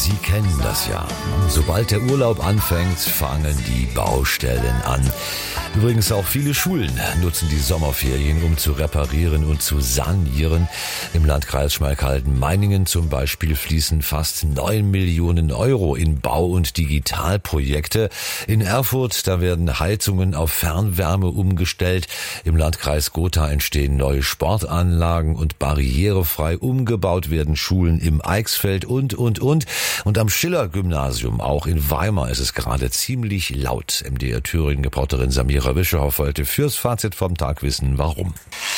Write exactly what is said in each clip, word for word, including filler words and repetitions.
Sie kennen das ja. Sobald der Urlaub anfängt, fangen die Baustellen an. Übrigens auch viele Schulen nutzen die Sommerferien, um zu reparieren und zu sanieren. Im Landkreis Schmalkalden-Meiningen zum Beispiel fließen fast neun Millionen Euro in Bau- und Digitalprojekte. In Erfurt, da werden Heizungen auf Fernwärme umgestellt. Im Landkreis Gotha entstehen neue Sportanlagen und barrierefrei umgebaut werden Schulen im Eichsfeld und, und, und. Und am Schiller-Gymnasium, auch in Weimar, ist es gerade ziemlich laut. M D R Thüringen-Reporterin Samira Wischerhoff wollte fürs Fazit vom Tag wissen, warum.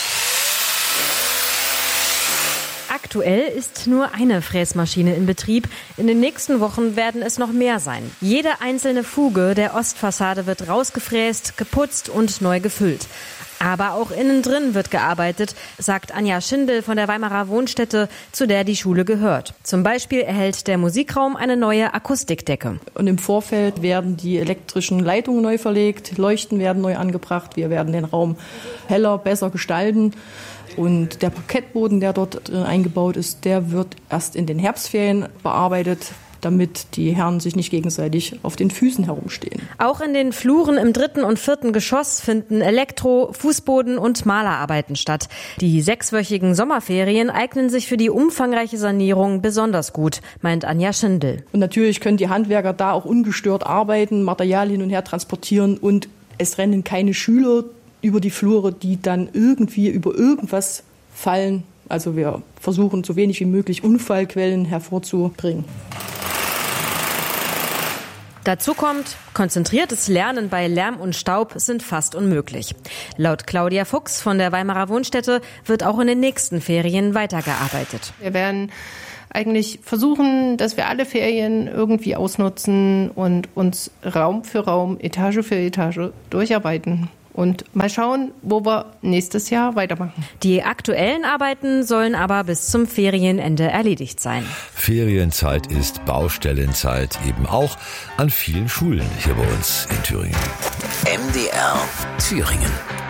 Aktuell ist nur eine Fräsmaschine in Betrieb. In den nächsten Wochen werden es noch mehr sein. Jede einzelne Fuge der Ostfassade wird rausgefräst, geputzt und neu gefüllt. Aber auch innen drin wird gearbeitet, sagt Anja Schindel von der Weimarer Wohnstätte, zu der die Schule gehört. Zum Beispiel erhält der Musikraum eine neue Akustikdecke. Und im Vorfeld werden die elektrischen Leitungen neu verlegt, Leuchten werden neu angebracht, wir werden den Raum heller, besser gestalten. Und der Parkettboden, der dort eingebaut ist, der wird erst in den Herbstferien bearbeitet, damit die Herren sich nicht gegenseitig auf den Füßen herumstehen. Auch in den Fluren im dritten und vierten Geschoss finden Elektro-, Fußboden- und Malerarbeiten statt. Die sechswöchigen Sommerferien eignen sich für die umfangreiche Sanierung besonders gut, meint Anja Schindel. Und natürlich können die Handwerker da auch ungestört arbeiten, Material hin und her transportieren und es rennen keine Schüler über die Flure, die dann irgendwie über irgendwas fallen. Also wir versuchen so wenig wie möglich Unfallquellen hervorzubringen. Dazu kommt, konzentriertes Lernen bei Lärm und Staub sind fast unmöglich. Laut Claudia Fuchs von der Weimarer Wohnstätte wird auch in den nächsten Ferien weitergearbeitet. Wir werden eigentlich versuchen, dass wir alle Ferien irgendwie ausnutzen und uns Raum für Raum, Etage für Etage durcharbeiten. Und mal schauen, wo wir nächstes Jahr weitermachen. Die aktuellen Arbeiten sollen aber bis zum Ferienende erledigt sein. Ferienzeit ist Baustellenzeit, eben auch an vielen Schulen hier bei uns in Thüringen. M D R Thüringen.